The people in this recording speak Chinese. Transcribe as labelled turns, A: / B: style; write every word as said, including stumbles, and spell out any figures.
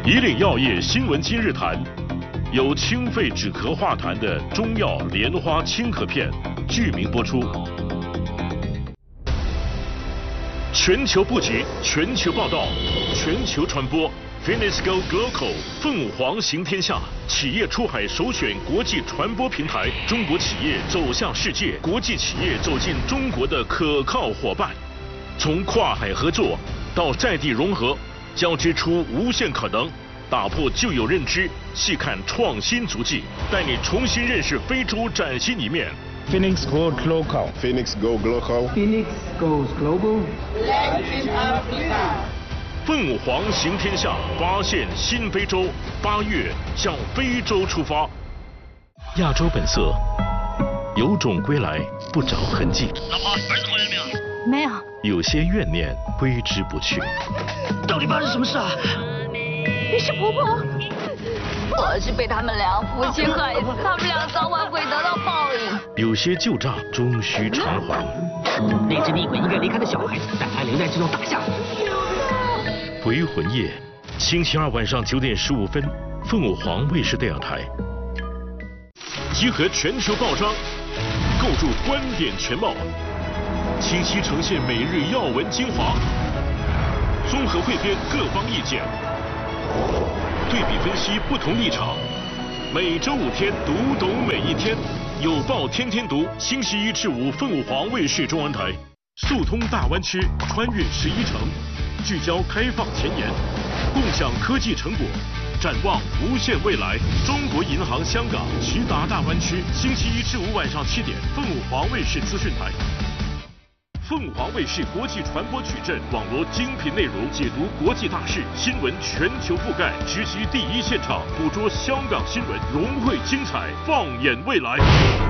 A: 以岭药业新闻今日谈，由清肺止咳化痰的中药莲花清咳片，剧名播出。全球布局，全球报道，全球传播。Finisco Global 凤凰行天下，企业出海首选国际传播平台，中国企业走向世界，国际企业走进中国的可靠伙伴。从跨海合作到在地融合，交织出无限可能。打破旧有认知，细看创新足迹，带你重新认识非洲崭新一面。
B: Phoenix Go Global.
C: Phoenix Go Global.
D: Phoenix goes global.
E: Latin Africa.
A: 凤凰行天下，发现新非洲。八月向非洲出发。亚洲本色，有种归来不着痕迹。
F: 老婆，儿子回来没有？
G: 没有。
A: 有些怨念挥之不去。
F: 到底发生什么事啊？
G: 你是婆婆。
H: 我是被他们俩夫妻害死，他们俩早晚会得到报应。
A: 有些旧账终须偿还。
F: 那只厉鬼应该离开的小孩子，但还留在这栋大厦。
A: 回魂夜，星期二晚上九点十五分，凤凰卫视电视台。集合全球报章，构筑观点全貌，清晰呈现每日要闻精华，综合汇编各方意见，对比分析不同立场。每周五天，读懂每一天，有报天天读。星期一至五，凤凰卫视中文台。速通大湾区，穿越十一城，聚焦开放前沿，共享科技成果，展望无限未来。中国银行香港齐达大湾区，星期一至五晚上七点，凤凰卫视资讯台。凤凰卫视国际传播矩阵，网罗精品内容，解读国际大事，新闻全球覆盖，直击第一现场，捕捉香港新闻，融汇精彩，放眼未来。